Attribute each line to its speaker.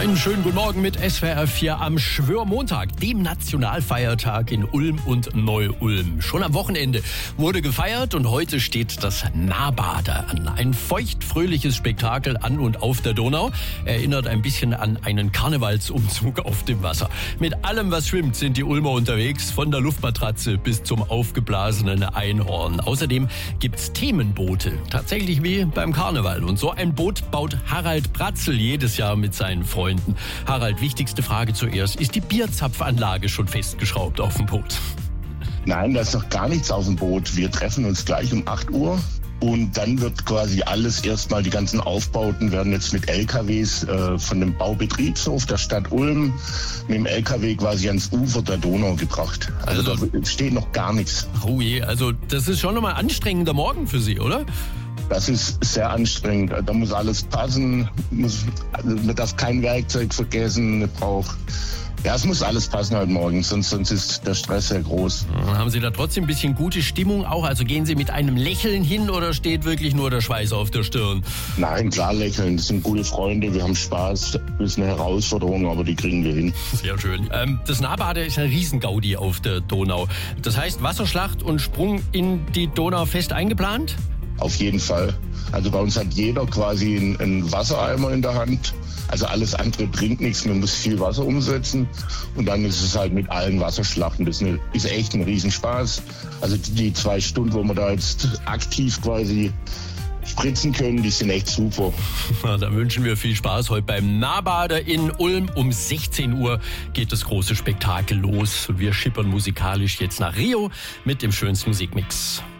Speaker 1: Einen schönen guten Morgen mit SWR 4 am Schwörmontag, dem Nationalfeiertag in Ulm und Neu-Ulm. Schon am Wochenende wurde gefeiert und heute steht das Nahbader an. Ein feuchtfröhliches Spektakel an und auf der Donau. Erinnert ein bisschen an einen Karnevalsumzug auf dem Wasser. Mit allem, was schwimmt, sind die Ulmer unterwegs, von der Luftmatratze bis zum aufgeblasenen Einhorn. Außerdem gibt's Themenboote, tatsächlich wie beim Karneval. Und so ein Boot baut Harald Bratzel jedes Jahr mit seinen Freunden. Harald, wichtigste Frage zuerst. Ist die Bierzapfanlage schon festgeschraubt auf dem Boot?
Speaker 2: Nein, da ist noch gar nichts auf dem Boot. Wir treffen uns gleich um 8 Uhr. Und dann wird quasi alles erstmal, die ganzen Aufbauten werden jetzt mit LKWs von dem Baubetriebshof der Stadt Ulm mit dem LKW quasi ans Ufer der Donau gebracht. Also da steht noch gar nichts.
Speaker 1: Oh je, also das ist schon nochmal ein anstrengender Morgen für Sie, oder?
Speaker 2: Das ist sehr anstrengend. Da muss alles passen. Man darf kein Werkzeug vergessen. Es muss alles passen heute Morgen, sonst ist der Stress sehr groß.
Speaker 1: Haben Sie da trotzdem ein bisschen gute Stimmung auch? Also gehen Sie mit einem Lächeln hin oder steht wirklich nur der Schweiß auf der Stirn?
Speaker 2: Nein, klar lächeln. Das sind gute Freunde, wir haben Spaß. Das ist eine Herausforderung, aber die kriegen wir hin.
Speaker 1: Sehr schön. Das Nahbader ist ein Riesengaudi auf der Donau. Das heißt, Wasserschlacht und Sprung in die Donau fest eingeplant?
Speaker 2: Auf jeden Fall. Also bei uns hat jeder quasi einen Wassereimer in der Hand. Also alles andere bringt nichts, man muss viel Wasser umsetzen. Und dann ist es halt mit allen Wasserschlachten. Das ist echt ein Riesenspaß. Also die 2 Stunden, wo wir da jetzt aktiv quasi spritzen können, die sind echt super.
Speaker 1: Na, dann wünschen wir viel Spaß heute beim Nahbader in Ulm. Um 16 Uhr geht das große Spektakel los. Und wir schippern musikalisch jetzt nach Rio mit dem schönsten Musikmix.